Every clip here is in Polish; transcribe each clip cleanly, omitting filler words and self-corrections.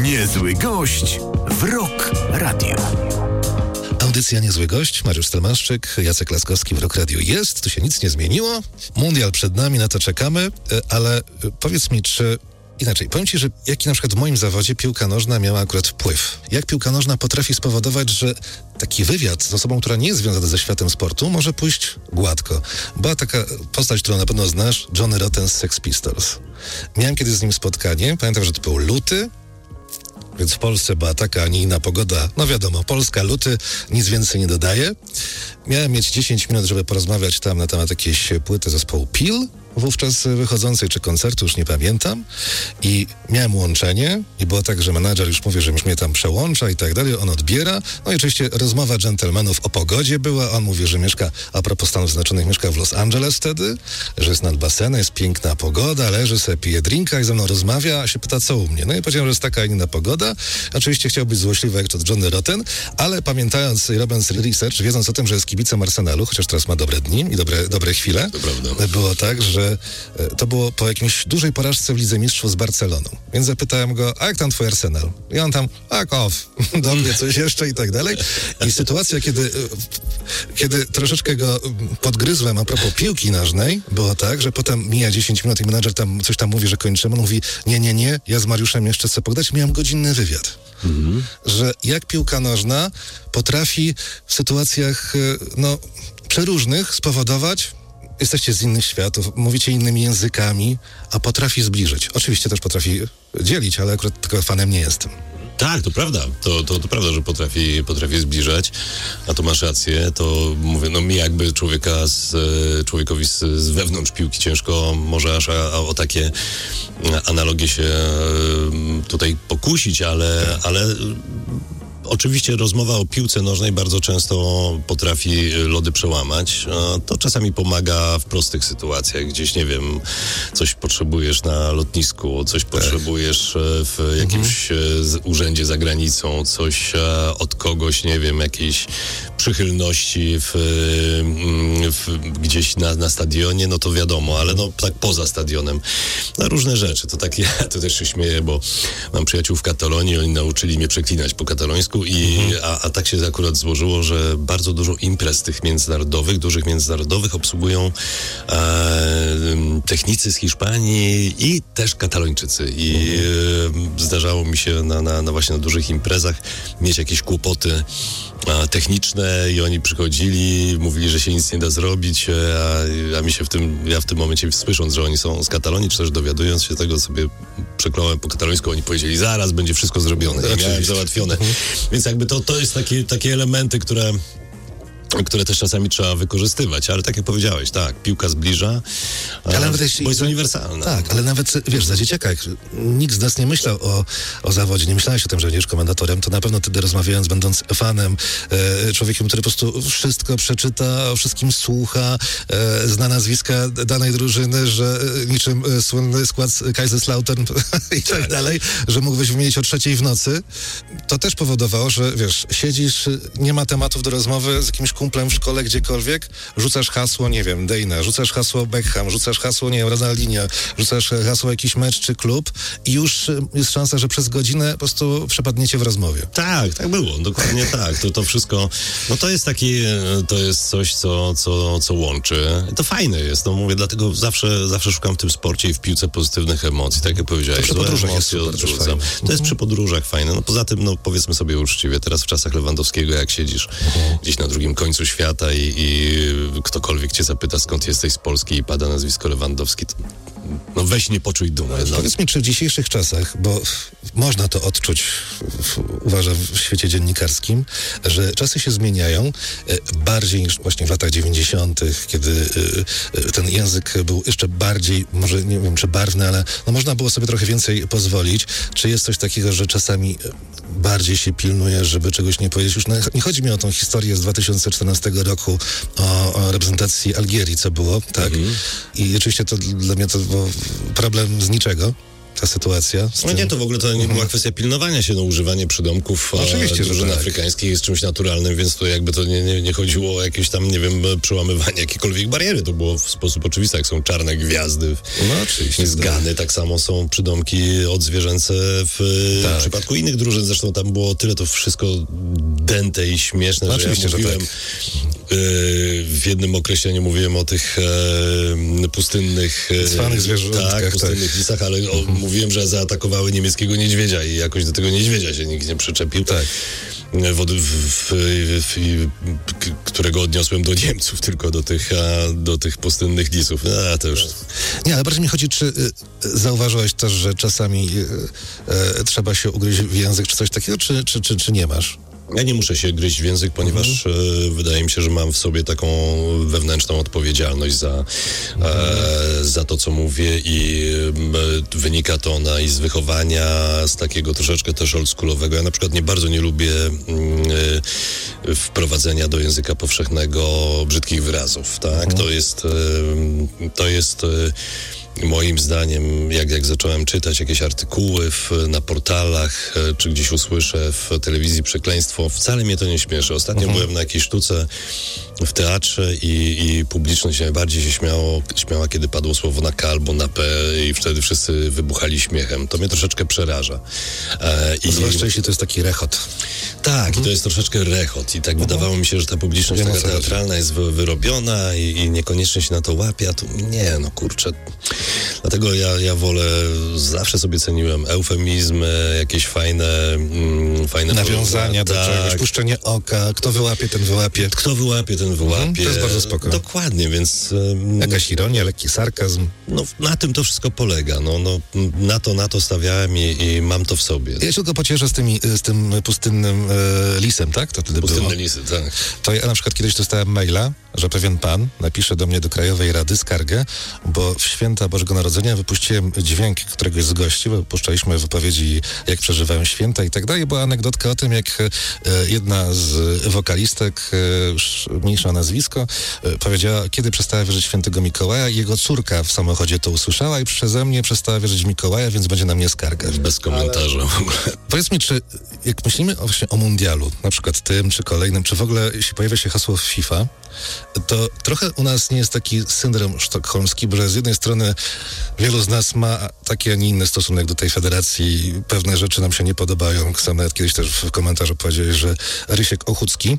Niezły gość w Rock Radio. Audycja Niezły Gość, Mariusz Stelmaszczyk, Jacek Laskowski w Rock Radio jest, tu się nic nie zmieniło, mundial przed nami, na to czekamy, ale powiedz mi, czy inaczej, powiem ci, że jaki na przykład w moim zawodzie piłka nożna miała akurat wpływ. Jak piłka nożna potrafi spowodować, że taki wywiad z osobą, która nie jest związana ze światem sportu, może pójść gładko. Była taka postać, którą na pewno znasz, Johnny Rotten z Sex Pistols. Miałem kiedyś z nim spotkanie, pamiętam, że to był luty, więc w Polsce była taka, a nie inna pogoda. No wiadomo, Polska, luty, nic więcej nie dodaje. Miałem mieć 10 minut, żeby porozmawiać tam na temat jakiejś płyty zespołu Peel, wówczas wychodzącej, czy koncertu, już nie pamiętam. I miałem łączenie i było tak, że menadżer już mówi, że już mnie tam przełącza i tak dalej. On odbiera. No i oczywiście rozmowa dżentelmenów o pogodzie była. On mówi, że mieszka, a propos Stanów Zjednoczonych, mieszka w Los Angeles wtedy, że jest nad basenem, jest piękna pogoda, leży sobie, pije drinka i ze mną rozmawia, a się pyta, co u mnie. No i powiedziałem, że jest taka, a inna pogoda. Oczywiście chciał być złośliwy jak to Johnny Rotten, ale pamiętając i robiąc research, wiedząc o tym, że jest kibicem Arsenalu, chociaż teraz ma dobre dni i dobre chwile, było tak, że to było po jakiejś dużej porażce w Lidze Mistrzów z Barceloną. Więc zapytałem go, a jak tam twój Arsenal? I on tam, do mnie coś jeszcze i tak dalej. I sytuacja, kiedy troszeczkę go podgryzłem a propos piłki nożnej, było tak, że potem mija 10 minut i menadżer tam coś tam mówi, że kończymy. On mówi, nie, ja z Mariuszem jeszcze chcę pogadać. Miałem godzinny wywiad. Że jak piłka nożna potrafi w sytuacjach, przeróżnych spowodować, jesteście z innych światów, mówicie innymi językami, a potrafi zbliżyć. Oczywiście też potrafi dzielić, ale akurat tylko fanem nie jestem. Tak, to prawda. To prawda, że potrafi zbliżać, a to masz rację. To mówię, mi jakby człowiekowi z wewnątrz piłki ciężko może aż o takie analogie się tutaj pokusić, ale oczywiście rozmowa o piłce nożnej bardzo często potrafi lody przełamać. To czasami pomaga w prostych sytuacjach. Gdzieś, nie wiem, coś potrzebujesz na lotnisku, coś potrzebujesz w jakimś urzędzie za granicą, coś od kogoś, nie wiem, jakiejś przychylności gdzieś na stadionie, no to wiadomo, ale tak poza stadionem. Różne rzeczy. To też się śmieję, bo mam przyjaciół w Katalonii, oni nauczyli mnie przeklinać po katalońsku a tak się akurat złożyło, że bardzo dużo imprez tych dużych międzynarodowych obsługują technicy z Hiszpanii i też Katalończycy. I zdarzało mi się właśnie na dużych imprezach mieć jakieś kłopoty techniczne i oni przychodzili, mówili, że się nic nie da zrobić, a mi się ja w tym momencie, słysząc, że oni są z Katalonii, czy też dowiadując się tego, sobie przekląłem po katalońsku, oni powiedzieli, zaraz będzie wszystko zrobione. Ja miałem załatwione. Więc jakby to jest takie elementy, które też czasami trzeba wykorzystywać, ale tak jak powiedziałeś, tak, piłka zbliża, bo jest uniwersalna. Tak, ale nawet, wiesz, za dzieciaka, jak nikt z nas nie myślał o zawodzie, nie myślałeś o tym, że będziesz komentatorem, to na pewno wtedy rozmawiając, będąc fanem, człowiekiem, który po prostu wszystko przeczyta, o wszystkim słucha, zna nazwiska danej drużyny, że niczym słynny skład Kaiserslautern i tak dalej, że mógłbyś wymienić o 3:00 w nocy, to też powodowało, że wiesz, siedzisz, nie ma tematów do rozmowy z jakimś kumplem w szkole, gdziekolwiek, rzucasz hasło, nie wiem, Dejna, rzucasz hasło Beckham, rzucasz hasło, nie wiem, Ronaldinho, rzucasz hasło jakiś mecz czy klub i już jest szansa, że przez godzinę po prostu przepadniecie w rozmowie. Tak było, dokładnie tak. To wszystko, to jest coś, co łączy. To fajne jest, mówię, dlatego zawsze szukam w tym sporcie i w piłce pozytywnych emocji, tak jak powiedziałeś. To przy podróżach jest super, to jest przy podróżach fajne. Poza tym, powiedzmy sobie uczciwie, teraz w czasach Lewandowskiego, jak siedzisz gdzieś na drugim końcu świata i ktokolwiek cię zapyta, skąd jesteś z Polski i pada nazwisko Lewandowski, to weź nie poczuj dumy. Powiedz mi, czy w dzisiejszych czasach, bo można to odczuć, uważam, w świecie dziennikarskim, że czasy się zmieniają bardziej niż właśnie w latach 90., kiedy ten język był jeszcze bardziej, może nie wiem, czy barwny, ale można było sobie trochę więcej pozwolić. Czy jest coś takiego, że czasami bardziej się pilnuje, żeby czegoś nie powiedzieć? Już nie chodzi mi o tą historię z 2014 roku o reprezentacji Algierii, co było, tak? I oczywiście to dla mnie to był problem z niczego. ta sytuacja? No nie, to w ogóle to nie była kwestia pilnowania się, używanie przydomków drużyn afrykańskich jest czymś naturalnym, więc to jakby to nie chodziło o jakieś tam, nie wiem, przełamywanie jakiejkolwiek bariery. To było w sposób oczywisty, jak są czarne gwiazdy, oczywiście, zgany, tak samo są przydomki odzwierzęce w przypadku innych drużyn. Zresztą tam było tyle to wszystko dęte i śmieszne, że ja mówiłem, w jednym określeniu mówiłem o tych pustynnych cwanych zwierzątkach, pustynnych lisach, ale mówiłem, że zaatakowały niemieckiego niedźwiedzia i jakoś do tego niedźwiedzia się nikt nie przyczepił. Tak. Którego odniosłem do Niemców, tylko do tych pustynnych lisów. To już... Nie, ale bardziej mi chodzi, czy zauważyłeś też, że czasami trzeba się ugryźć w język, czy coś takiego, czy nie masz? Ja nie muszę się gryźć w język, ponieważ wydaje mi się, że mam w sobie taką wewnętrzną odpowiedzialność za to, co mówię i wynika to i z wychowania, z takiego troszeczkę też oldschoolowego. Ja na przykład bardzo nie lubię wprowadzenia do języka powszechnego brzydkich wyrazów, tak? To jest moim zdaniem, jak zacząłem czytać jakieś artykuły na portalach, czy gdzieś usłyszę w telewizji przekleństwo, wcale mnie to nie śmieszy. Ostatnio byłem na jakiejś sztuce w teatrze i publiczność najbardziej się śmiała, kiedy padło słowo na K albo na P i wtedy wszyscy wybuchali śmiechem. To mnie troszeczkę przeraża. Zwłaszcza jeśli to jest taki rechot. Tak, i to jest troszeczkę rechot i tak wydawało mi się, że ta publiczność taka teatralna jest wyrobiona i niekoniecznie się na to łapie, a tu nie, kurczę. Dlatego ja wolę, zawsze sobie ceniłem eufemizmy, jakieś fajne nawiązania do czegoś, puszczenie oka, kto wyłapie, ten wyłapie. Kto wyłapie, ten wyłapie. To jest bardzo spoko. Dokładnie, więc... Jakaś ironia, lekki sarkazm. Na tym to wszystko polega. Na to stawiałem i mam to w sobie. Ja się tylko pocieszę z tym pustynnym lisem, tak? To wtedy Pustynne było. lisy, tak. To ja na przykład kiedyś dostałem maila, że pewien pan napisze do mnie do Krajowej Rady skargę, bo w święta Bożego Narodzenia wypuściłem dźwięk któregoś z gości, bo puszczaliśmy wypowiedzi, jak przeżywają święta i tak dalej. Była anegdotka o tym, jak jedna z wokalistek, mniejsza nazwisko, powiedziała, kiedy przestała wierzyć w świętego Mikołaja. Jego córka w samochodzie to usłyszała i przeze mnie przestała wierzyć w Mikołaja, więc będzie na mnie skargać. Bez komentarza w ogóle. Powiedz mi, czy jak myślimy właśnie o mundialu, na przykład tym czy kolejnym, czy w ogóle jeśli pojawia się hasło FIFA, to trochę u nas nie jest taki syndrom sztokholmski, bo z jednej strony wielu z nas ma taki, a nie inny stosunek do tej federacji. Pewne rzeczy nam się nie podobają. Sam nawet kiedyś też w komentarzu powiedziałeś, że Rysiek Ochucki.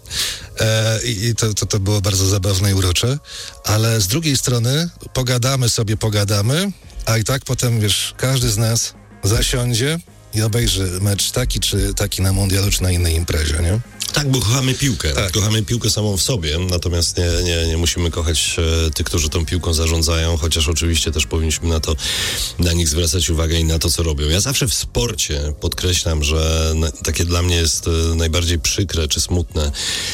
I to było bardzo zabawne i urocze. Ale z drugiej strony pogadamy, a i tak potem, każdy z nas zasiądzie i obejrzy mecz taki czy taki na mundialu, czy na innej imprezie, nie? Tak, bo kochamy piłkę. Tak. Kochamy piłkę samą w sobie, natomiast nie musimy kochać tych, którzy tą piłką zarządzają, chociaż oczywiście też powinniśmy na nich zwracać uwagę i na to, co robią. Ja zawsze w sporcie podkreślam, że takie dla mnie jest najbardziej przykre czy smutne,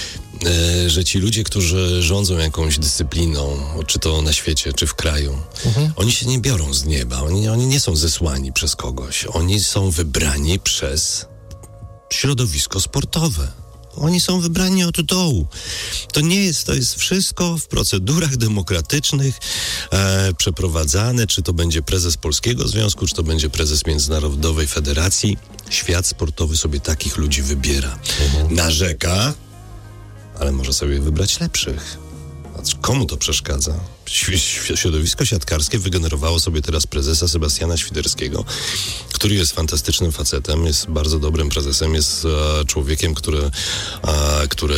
że ci ludzie, którzy rządzą jakąś dyscypliną, czy to na świecie, czy w kraju, oni się nie biorą z nieba, oni nie są zesłani przez kogoś, oni są wybrani przez środowisko sportowe. Oni są wybrani od dołu. To jest wszystko w procedurach demokratycznych przeprowadzane, czy to będzie prezes Polskiego Związku, czy to będzie prezes Międzynarodowej Federacji. Świat sportowy sobie takich ludzi wybiera. Narzeka, ale może sobie wybrać lepszych. A komu to przeszkadza? Środowisko siatkarskie wygenerowało sobie teraz prezesa Sebastiana Świderskiego, który jest fantastycznym facetem, jest bardzo dobrym prezesem, jest człowiekiem, który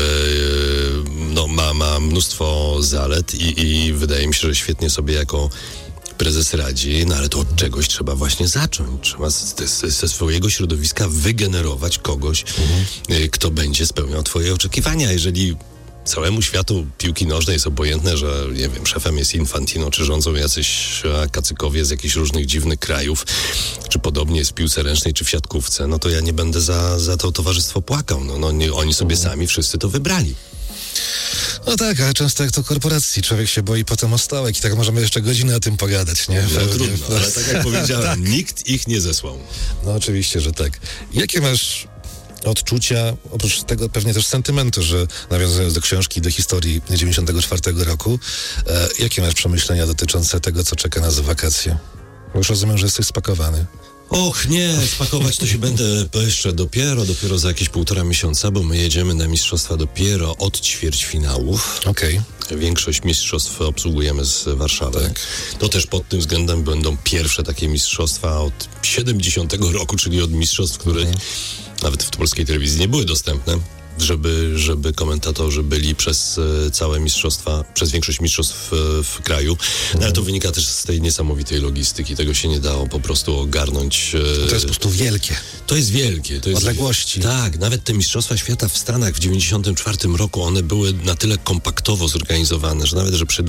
ma mnóstwo zalet i wydaje mi się, że świetnie sobie jako prezes radzi, ale to od czegoś trzeba właśnie zacząć. Trzeba ze swojego środowiska wygenerować kogoś, kto będzie spełniał twoje oczekiwania. Jeżeli całemu światu piłki nożnej jest obojętne, że nie wiem, szefem jest Infantino, czy rządzą jacyś kacykowie z jakichś różnych dziwnych krajów, czy podobnie jest w piłce ręcznej, czy w siatkówce, to ja nie będę za to towarzystwo płakał. Oni sobie sami wszyscy to wybrali. No tak, ale często jak to korporacji, człowiek się boi potem o stołek i tak możemy jeszcze godzinę o tym pogadać, nie? Trudno, ale tak jak powiedziałem, nikt ich nie zesłał. No oczywiście, że tak. Jakie masz odczucia, oprócz tego pewnie też sentymentu, że nawiązując do książki, do historii 94 roku, jakie masz przemyślenia dotyczące tego, co czeka nas w wakacje? Już rozumiem, że jesteś spakowany. Och nie, spakować to się będę jeszcze dopiero za jakieś 1,5 miesiąca, bo my jedziemy na mistrzostwa dopiero od ćwierćfinałów. Okej. Większość mistrzostw obsługujemy z Warszawy. Tak. To też pod tym względem będą pierwsze takie mistrzostwa od 70 roku, czyli od mistrzostw, które nawet w polskiej telewizji nie były dostępne. Żeby komentatorzy byli przez całe mistrzostwa, przez większość mistrzostw w kraju. No, ale to wynika też z tej niesamowitej logistyki. Tego się nie dało po prostu ogarnąć. To jest po prostu wielkie. To jest wielkie. To jest odległości. Tak, nawet te mistrzostwa świata w Stanach w 94 roku, one były na tyle kompaktowo zorganizowane, że przy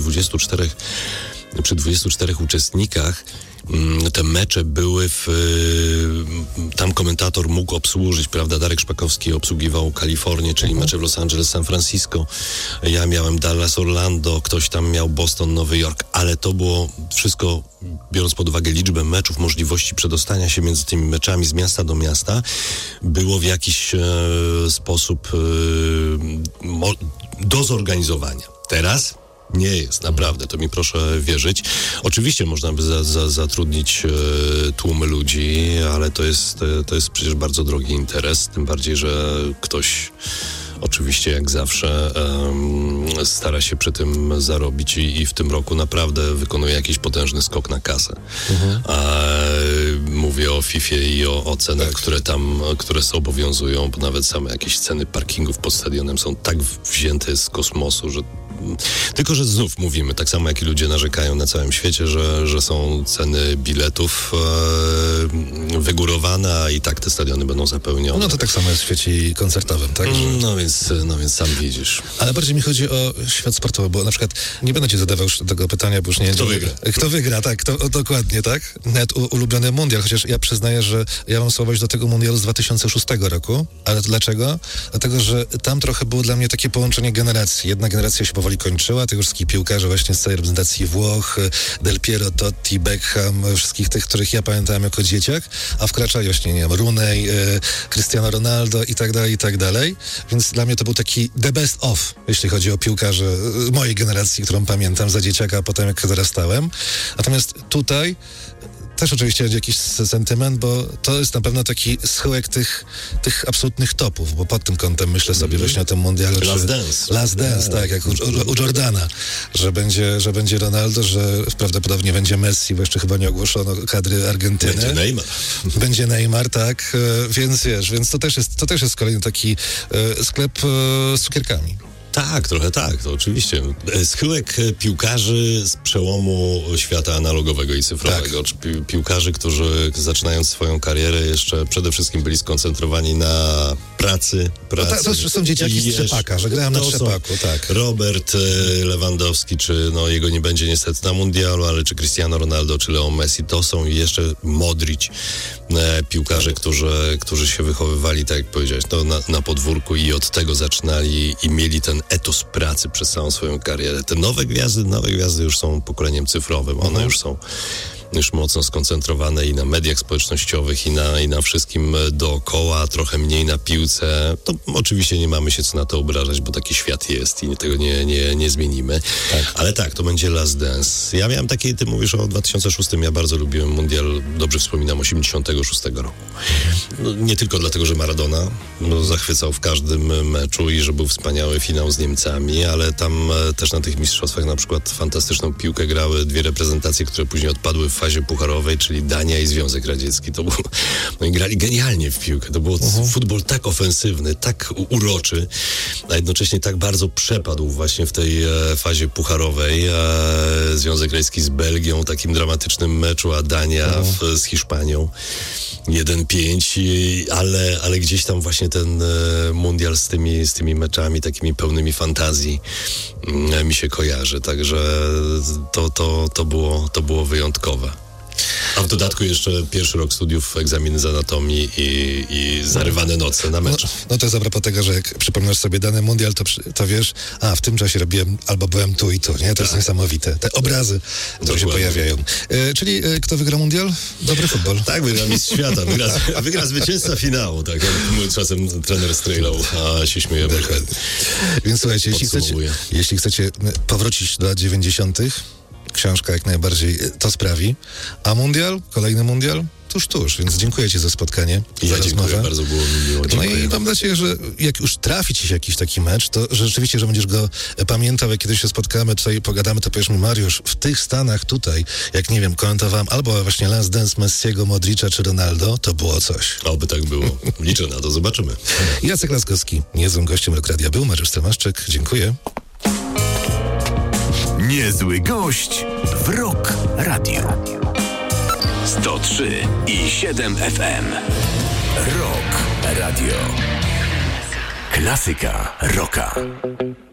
24 uczestnikach te mecze były tam komentator mógł obsłużyć, prawda? Darek Szpakowski obsługiwał Kalifornię, czyli mecze w Los Angeles, San Francisco. Ja miałem Dallas, Orlando, ktoś tam miał Boston, Nowy Jork, ale to było wszystko, biorąc pod uwagę liczbę meczów, możliwości przedostania się między tymi meczami z miasta do miasta, było w jakiś sposób do zorganizowania. Teraz nie jest, naprawdę, to mi proszę wierzyć. Oczywiście można by zatrudnić tłumy ludzi, ale to jest przecież bardzo drogi interes, tym bardziej, że ktoś oczywiście jak zawsze stara się przy tym zarobić i w tym roku naprawdę wykonuje jakiś potężny skok na kasę. Mówię o FIFA i o cenach, które obowiązują, bo nawet same jakieś ceny parkingów pod stadionem są tak wzięte z kosmosu, że tylko, że znów mówimy, tak samo jak i ludzie narzekają na całym świecie, że są ceny biletów wygórowane, a i tak te stadiony będą zapełnione. No to tak samo jest w świecie koncertowym, tak? No więc sam widzisz. Ale bardziej mi chodzi o świat sportowy, bo na przykład nie będę ci zadawał już tego pytania, bo już nie... Kto wygra? Kto wygra, tak, dokładnie, tak? Nawet ulubiony mundial, chociaż ja przyznaję, że ja mam słabość do tego mundialu z 2006 roku, ale dlaczego? Dlatego, że tam trochę było dla mnie takie połączenie generacji. Jedna generacja się powoli kończyła, tych wszystkich piłkarzy właśnie z całej reprezentacji Włoch, Del Piero, Totti, Beckham, wszystkich tych, których ja pamiętałem jako dzieciak, a wkraczają właśnie, nie wiem, Rooney, Cristiano Ronaldo i tak dalej. Więc dla mnie to był taki the best of, jeśli chodzi o piłkarzy mojej generacji, którą pamiętam za dzieciaka, a potem jak dorastałem. Natomiast tutaj też oczywiście jakiś sentyment, bo to jest na pewno taki schyłek tych absolutnych topów, bo pod tym kątem myślę sobie właśnie o tym mundialu. Last Dance, tak, jak u Jordana, że będzie Ronaldo, że prawdopodobnie będzie Messi, bo jeszcze chyba nie ogłoszono kadry Argentyny. Będzie Neymar, tak, więc to też jest kolejny taki sklep z cukierkami. Tak, trochę tak, to oczywiście. Schyłek piłkarzy z przełomu świata analogowego i cyfrowego. Tak. Piłkarzy, którzy zaczynając swoją karierę jeszcze przede wszystkim byli skoncentrowani na pracy. To są dzieciaki z trzepaka, że grają na trzepaku, tak. Robert Lewandowski, czy jego nie będzie niestety na mundialu, ale czy Cristiano Ronaldo, czy Leo Messi, to są i jeszcze Modric, piłkarze, którzy się wychowywali, tak jak powiedziałeś, na podwórku i od tego zaczynali i mieli ten etos pracy przez całą swoją karierę. Te nowe gwiazdy już są pokoleniem cyfrowym. One już są mocno skoncentrowane i na mediach społecznościowych, i na wszystkim dookoła, trochę mniej na piłce. To oczywiście nie mamy się co na to obrażać, bo taki świat jest i tego nie zmienimy. Tak. Ale tak, to będzie Last Dance. Ja miałem takie, ty mówisz o 2006, ja bardzo lubiłem mundial, dobrze wspominam, 86 roku. No, nie tylko dlatego, że Maradona zachwycał w każdym meczu i że był wspaniały finał z Niemcami, ale tam też na tych mistrzostwach na przykład fantastyczną piłkę grały dwie reprezentacje, które później odpadły w fazie pucharowej, czyli Dania i Związek Radziecki. To było, i grali genialnie w piłkę. To był futbol tak ofensywny, tak uroczy, a jednocześnie tak bardzo przepadł właśnie w tej fazie pucharowej. Związek Radziecki z Belgią, takim dramatycznym meczu, a Dania z Hiszpanią. 1-5, ale gdzieś tam właśnie ten mundial z tymi meczami takimi pełnymi fantazji mi się kojarzy, także to było wyjątkowe. A w dodatku jeszcze pierwszy rok studiów, egzaminy z anatomii i zarywane noce na mecz. No to jest a propos tego, że jak przypomnisz sobie dany mundial, to wiesz, w tym czasie robiłem albo byłem tu i tu, nie? To jest niesamowite. Te obrazy, które się pojawiają. Czyli kto wygra mundial? Dobry futbol. Tak, wygra mistrz świata, wygra zwycięzca finału, tak jak czasem trener strzelał, a się śmiejemy. Więc słuchajcie, jeśli chcecie powrócić do lat 90., książka jak najbardziej to sprawi. A mundial? Kolejny mundial? Tuż, więc dziękuję Ci za spotkanie, za rozmowę. Bardzo było mi miło. Dziękuję. No i mam nadzieję, że jak już trafi Ci się jakiś taki mecz, to że rzeczywiście, że będziesz go pamiętał, jak kiedyś się spotkamy, tutaj pogadamy, to powiesz mi, Mariusz, w tych Stanach tutaj, jak nie wiem, komentowałem albo właśnie Last Dance Messiego, Modricza czy Ronaldo, to było coś. Oby tak było. Liczę na to, zobaczymy. Jacek Laskowski, niezłym gościem Rock Radia był, Mariusz Stelmaszczyk, dziękuję. Niezły gość w Rock Radio. 103,7 FM. Rock Radio. Klasyka rocka.